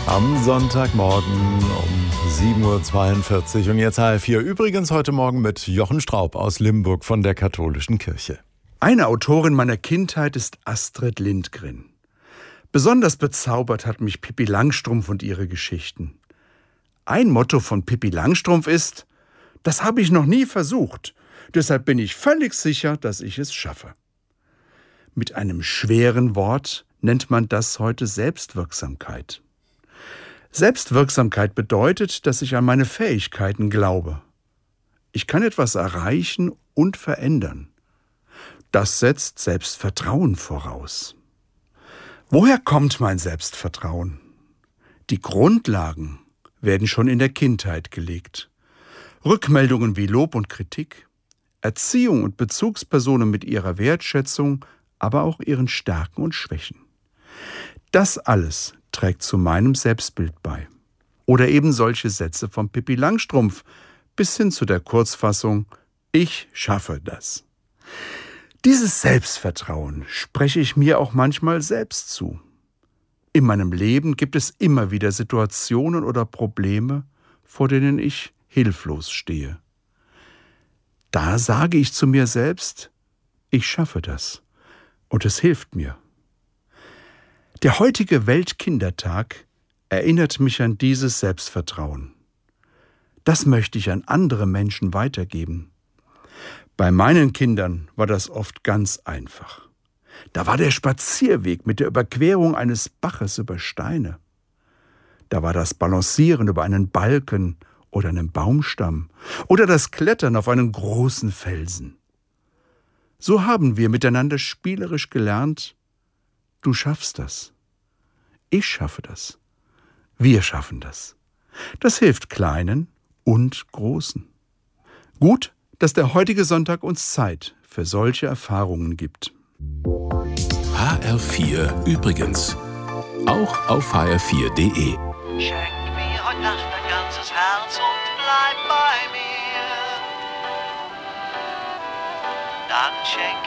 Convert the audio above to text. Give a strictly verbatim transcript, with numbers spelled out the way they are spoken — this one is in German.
Am Sonntagmorgen um sieben Uhr zweiundvierzig und jetzt H R vier. Übrigens heute Morgen mit Jochen Straub aus Limburg von der Katholischen Kirche. Eine Autorin meiner Kindheit ist Astrid Lindgren. Besonders bezaubert hat mich Pippi Langstrumpf und ihre Geschichten. Ein Motto von Pippi Langstrumpf ist: Das habe ich noch nie versucht, deshalb bin ich völlig sicher, dass ich es schaffe. Mit einem schweren Wort nennt man das heute Selbstwirksamkeit. Selbstwirksamkeit bedeutet, dass ich an meine Fähigkeiten glaube. Ich kann etwas erreichen und verändern. Das setzt Selbstvertrauen voraus. Woher kommt mein Selbstvertrauen? Die Grundlagen werden schon in der Kindheit gelegt. Rückmeldungen wie Lob und Kritik, Erziehung und Bezugspersonen mit ihrer Wertschätzung, aber auch ihren Stärken und Schwächen. Das alles trägt zu meinem Selbstbild bei. Oder eben solche Sätze von Pippi Langstrumpf bis hin zu der Kurzfassung: Ich schaffe das. Dieses Selbstvertrauen spreche ich mir auch manchmal selbst zu. In meinem Leben gibt es immer wieder Situationen oder Probleme, vor denen ich hilflos stehe. Da sage ich zu mir selbst: Ich schaffe das. Und es hilft mir. Der heutige Weltkindertag erinnert mich an dieses Selbstvertrauen. Das möchte ich an andere Menschen weitergeben. Bei meinen Kindern war das oft ganz einfach. Da war der Spazierweg mit der Überquerung eines Baches über Steine. Da war das Balancieren über einen Balken oder einen Baumstamm oder das Klettern auf einen großen Felsen. So haben wir miteinander spielerisch gelernt: Du schaffst das. Ich schaffe das. Wir schaffen das. Das hilft Kleinen und Großen. Gut, dass der heutige Sonntag uns Zeit für solche Erfahrungen gibt. H R vier übrigens. Auch auf h r vier punkt d e. Schenk mir heute Nacht dein ganzes Herz und bleib bei mir. Dann schenk